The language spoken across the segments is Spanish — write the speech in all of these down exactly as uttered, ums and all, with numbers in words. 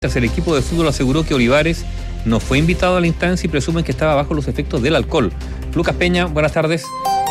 El equipo de fútbol aseguró que Olivares no fue invitado a la instancia y presumen que estaba bajo los efectos del alcohol. Lucas Peña, buenas tardes.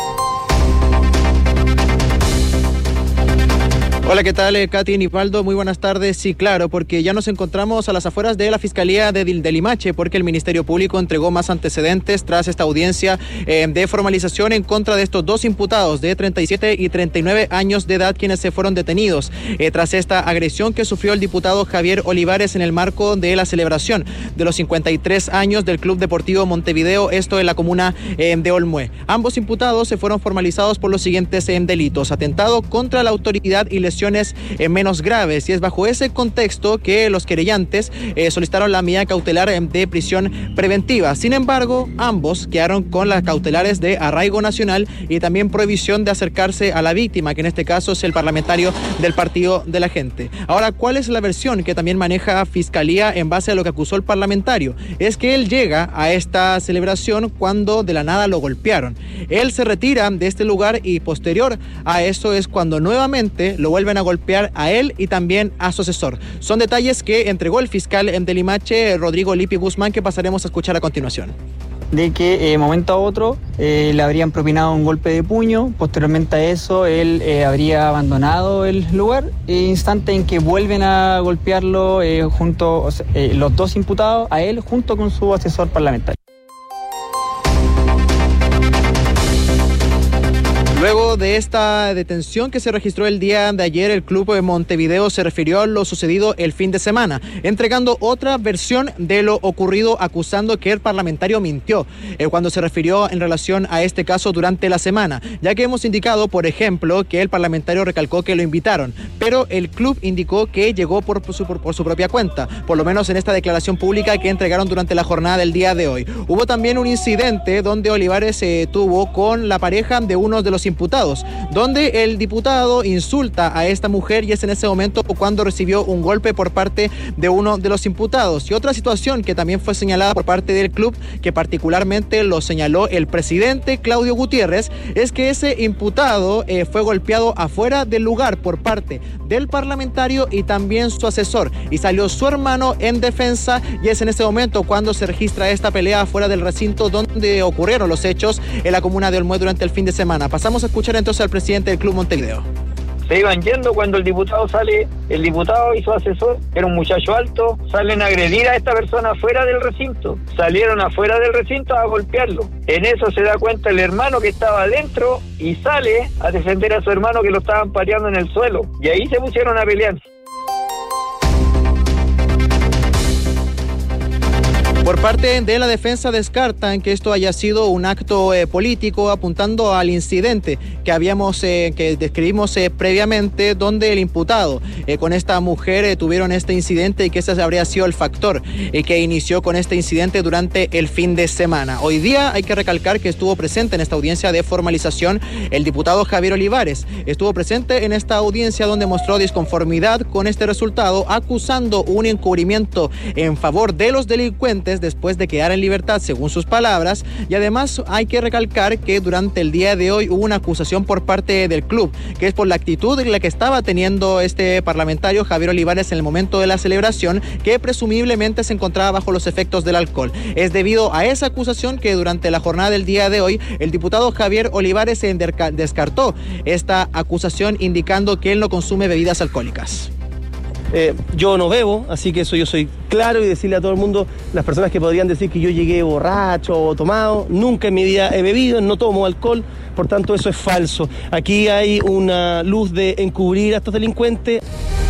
Hola, ¿qué tal, Katy, Nipaldo? Muy buenas tardes. Sí, claro, porque ya nos encontramos a las afueras de la Fiscalía de, de Limache, porque el Ministerio Público entregó más antecedentes tras esta audiencia eh, de formalización en contra de estos dos imputados de treinta y siete y treinta y nueve años de edad, quienes se fueron detenidos eh, tras esta agresión que sufrió el diputado Javier Olivares en el marco de la celebración de los cincuenta y tres años del Club Deportivo Montevideo, esto en la comuna eh, de Olmué. Ambos imputados se fueron formalizados por los siguientes eh, delitos: atentado contra la autoridad y lesiones Eh, menos graves, y es bajo ese contexto que los querellantes eh, solicitaron la medida cautelar eh, de prisión preventiva. Sin embargo, ambos quedaron con las cautelares de arraigo nacional y también prohibición de acercarse a la víctima, que en este caso es el parlamentario del Partido de la Gente. Ahora, ¿cuál es la versión que también maneja Fiscalía en base a lo que acusó el parlamentario? Es que él llega a esta celebración cuando de la nada lo golpearon. Él se retira de este lugar y posterior a eso es cuando nuevamente lo vuelven a golpear a él y también a su asesor. Son detalles que entregó el fiscal de Limache, Rodrigo Lipi Guzmán, que pasaremos a escuchar a continuación. De que de eh, momento a otro eh, le habrían propinado un golpe de puño. Posteriormente a eso él eh, habría abandonado el lugar, e instante en que vuelven a golpearlo eh, junto eh, los dos imputados, a él junto con su asesor parlamentario. Luego de esta detención que se registró el día de ayer, el Club de Montevideo se refirió a lo sucedido el fin de semana, entregando otra versión de lo ocurrido, acusando que el parlamentario mintió eh, cuando se refirió en relación a este caso durante la semana, ya que hemos indicado, por ejemplo, que el parlamentario recalcó que lo invitaron, pero el club indicó que llegó por su, por, por su propia cuenta, por lo menos en esta declaración pública que entregaron durante la jornada del día de hoy. Hubo también un incidente donde Olivares se eh, tuvo con la pareja de uno de los imputados, donde el diputado insulta a esta mujer y es en ese momento cuando recibió un golpe por parte de uno de los imputados. Y otra situación que también fue señalada por parte del club, que particularmente lo señaló el presidente Claudio Gutiérrez, es que ese imputado eh, fue golpeado afuera del lugar por parte del parlamentario y también su asesor, y salió su hermano en defensa, y es en ese momento cuando se registra esta pelea afuera del recinto donde ocurrieron los hechos en la comuna de Olmué durante el fin de semana. Pasamos a escuchar entonces al presidente del Club Montevideo. Se iban yendo cuando el diputado sale, el diputado y su asesor, era un muchacho alto, salen a agredir a esta persona afuera del recinto. Salieron afuera del recinto a golpearlo. En eso se da cuenta el hermano que estaba adentro y sale a defender a su hermano que lo estaban pateando en el suelo. Y ahí se pusieron a pelear. Por parte de la defensa descartan que esto haya sido un acto eh, político, apuntando al incidente que habíamos eh, que describimos eh, previamente, donde el imputado eh, con esta mujer eh, tuvieron este incidente y que ese habría sido el factor eh, que inició con este incidente durante el fin de semana. Hoy día hay que recalcar que estuvo presente en esta audiencia de formalización el diputado Javier Olivares. Estuvo presente en esta audiencia donde mostró disconformidad con este resultado, acusando un encubrimiento en favor de los delincuentes después de quedar en libertad, según sus palabras. Y además hay que recalcar que durante el día de hoy hubo una acusación por parte del club, que es por la actitud en la que estaba teniendo este parlamentario Javier Olivares en el momento de la celebración, que presumiblemente se encontraba bajo los efectos del alcohol. Es debido a esa acusación que durante la jornada del día de hoy el diputado Javier Olivares se descartó esta acusación, indicando que él no consume bebidas alcohólicas. Eh, yo no bebo, así que eso yo soy claro, y decirle a todo el mundo, las personas que podrían decir que yo llegué borracho o tomado, nunca en mi vida he bebido, no tomo alcohol, por tanto eso es falso. Aquí hay una luz de encubrir a estos delincuentes.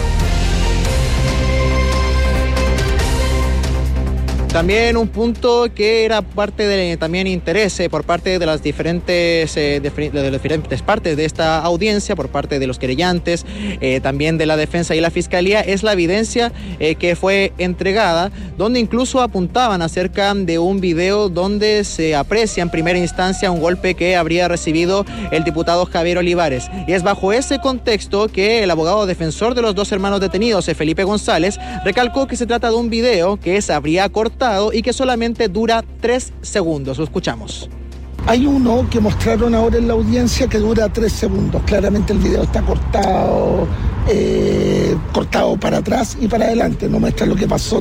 También un punto que era parte de también interés eh, por parte de las diferentes eh, de, de las diferentes partes de esta audiencia, por parte de los querellantes, eh, también de la defensa y la fiscalía, es la evidencia eh, que fue entregada, donde incluso apuntaban acerca de un video donde se aprecia en primera instancia un golpe que habría recibido el diputado Javier Olivares. Y es bajo ese contexto que el abogado defensor de los dos hermanos detenidos, Felipe González, recalcó que se trata de un video que se habría cortado y que solamente dura tres segundos. Lo escuchamos. Hay uno que mostraron ahora en la audiencia que dura tres segundos. Claramente el video está cortado, eh, cortado para atrás y para adelante. No muestra lo que pasó